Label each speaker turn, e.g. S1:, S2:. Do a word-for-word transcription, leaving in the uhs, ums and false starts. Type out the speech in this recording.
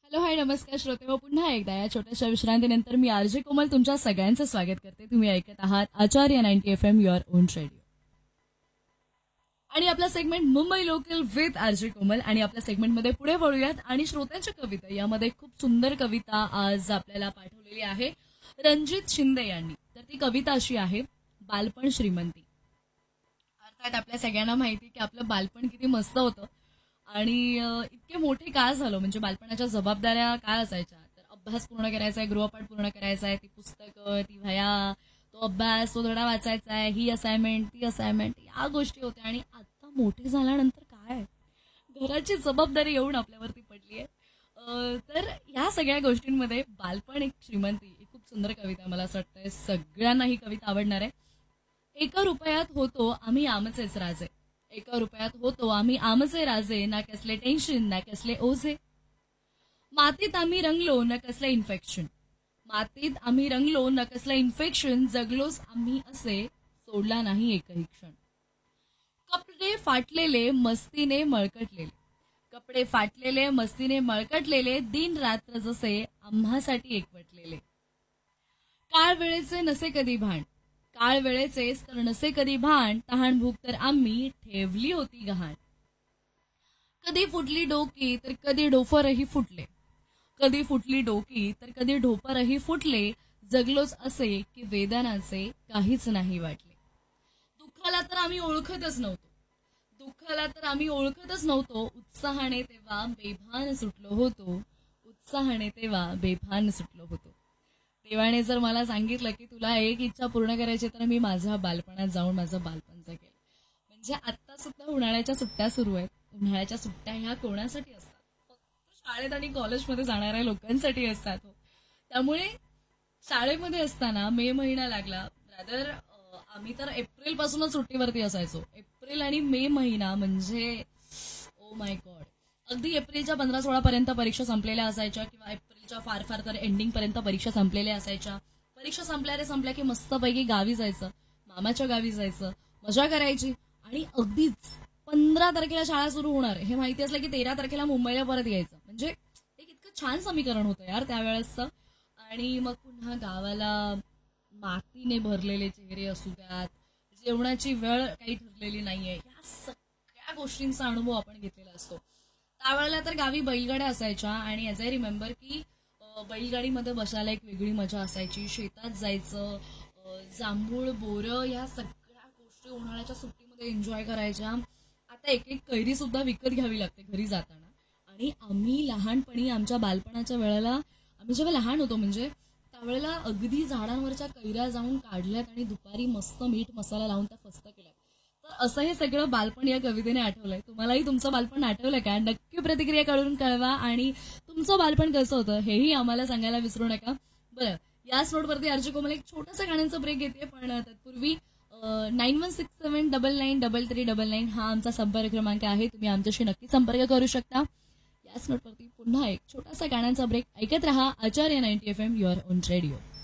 S1: Hello hi नमस्कार श्रोते व पुन्हा एकदा या छोट्याशा विश्रांतीनंतर मी आरजे कोमल तुमच्या सगळ्यांचं स्वागत करते. तुम्ही ऐकत आहात आचार्य ninety F am your on radio आणि आपला segment Mumbai local with RJ कोमल. आणि आपल्या सेगमेंटमध्ये पुढे वळूयात आणि श्रोत्यांच्या कविता यामध्ये खूप सुंदर कविता आज आपल्याला पाठवलेली आहे रणजित शिंदे यांनी. तर ती कविता अशी आहे, बालपण श्रीमंती. अर्थात आपल्या सगळ्यांना माहिती की आपलं बालपण किती मस्त होतं आणि अ, इतके मोठे काय झालं, म्हणजे बालपणाच्या जबाबदाऱ्या काय असायच्या, तर अभ्यास पूर्ण करायचा आहे, गृहपाठ पूर्ण करायचा आहे, ती पुस्तकं, ती वह्या, तो अभ्यास, तो धडा वाचायचा आहे, ही असाइनमेंट, ती असाइनमेंट, या गोष्टी होत्या. आणि आता मोठे झाल्यानंतर काय, घराची जबाबदारी येऊन आपल्यावरती पडली आहे. अ, तर या सगळ्या गोष्टींमध्ये बालपण एक श्रीमंती ही खूप सुंदर कविता आहे. मला असं वाटतंय सगळ्यांना ही कविता आवडणार आहे. एका रुपयात होतो आम्ही आमचेच राजे, एका रुपयात होतो आम्ही आमचे राजे, ना कसले टेन्शन ना कसले ओझे. मातीत आम्ही रंगलो न कसले इन्फेक्शन, मातीत आम्ही रंगलो न कसलं इन्फेक्शन, जगलोच आम्ही असे सोडला नाही एकही क्षण. कपडे फाटलेले मस्तीने मळकटलेले, कपडे फाटलेले मस्तीने मळकटलेले, दिन रात्र जसे आम्हासाठी एकवटलेले. काळ वेळेचे नसे कधी भान, काळ वेळेचेच तर नसे कधी भान, तहान भूक तर आम्ही ठेवली होती गहाण. कधी फुटली डोकी तर कधी डोफरही फुटले, कधी फुटली डोकी तर कधी ढोपरही फुटले, जगलोच असे की वेदनाचे काहीच नाही वाटले. दुःखाला तर आम्ही ओळखतच नव्हतो, दुःखाला तर आम्ही ओळखतच नव्हतो, उत्साहाने तेव्हा बेभान सुटलो होतो, उत्साहाने तेव्हा बेभान सुटलो होतो. देवाने जर मला सांगितलं की तुला एक इच्छा पूर्ण करायची, तर मी माझ्या बालपणात जाऊन माझं बालपण जगेल. म्हणजे आत्ता सुद्धा उन्हाळ्याच्या सुट्ट्या सुरू आहेत. उन्हाळ्याच्या सुट्ट्या ह्या कोणासाठी असतात, फक्त शाळेत आणि कॉलेजमध्ये जाणाऱ्या लोकांसाठी असतात हो. त्यामुळे शाळेमध्ये असताना मे महिना लागला, रादर आम्ही तर एप्रिल पासूनच सुट्टीवरती असायचो. एप्रिल आणि मे महिना म्हणजे ओ माय गॉड, अगदी एप्रिलच्या पंधरा सोळा पर्यंत परीक्षा संपलेल्या असायच्या, किंवा एप्रिलच्या फार फार तर एंडिंग पर्यंत परीक्षा संपलेल्या असायच्या. परीक्षा संपल्या रे संपल्या की मस्तपैकी गावी जायचं, मामाच्या गावी जायचं, मजा करायची. आणि अगदीच पंधरा तारखेला शाळा सुरू होणार हे माहिती असलं की तेरा तारखेला मुंबईला परत यायचं. म्हणजे एक इतकं छान समीकरण होतं यार त्यावेळेसचं. आणि मग पुन्हा गावाला मातीने भरलेले चेहरे असू द्यात, जेवणाची वेळ काही ठरलेली नाहीये, या सगळ्या गोष्टींचा अनुभव आपण घेतलेला असतो. त्यावेळेला तर गावी बैलगाड्या असायच्या आणि ॲज आय रिमेंबर की अ, बैलगाडीमध्ये बसायला एक वेगळी मजा असायची. शेतात जायचं, अ, जांभूळ बोरं या सगळ्या गोष्टी उन्हाळ्याच्या सुट्टीमध्ये एन्जॉय करायच्या. आता एक एक कैरी सुद्धा विकत घ्यावी लागते घरी जाताना. आणि आम्ही लहानपणी आमच्या बालपणाच्या वेळेला, आम्ही जेव्हा लहान होतो म्हणजे त्यावेळेला अगदी झाडांवरच्या कैऱ्या जाऊन काढल्यात आणि दुपारी मस्त मीठ मसाला लावून त्या फस्त केल्यात. तर असं हे सगळं बालपण या कवितेने आठवलंय. तुम्हालाही तुमचं बालपण आठवलंय का? नक्की प्रतिक्रिया काढून कळवा आणि तुमचं बालपण कसं होतं हेही आम्हाला सांगायला विसरू नका. बरं, याच नोटवरती आरजी कोमल एक छोटासा गाण्यांचा ब्रेक घेते, पण तत्पूर्वी nine one six seven double nine double three double nine हा आमचा संपर्क क्रमांक आहे. तुम्ही आमच्याशी नक्की संपर्क करू शकता. याच नोटवरती पुन्हा एक छोटासा गाण्यांचा ब्रेक. ऐकत रहा आचार्य ninety F am your on radio.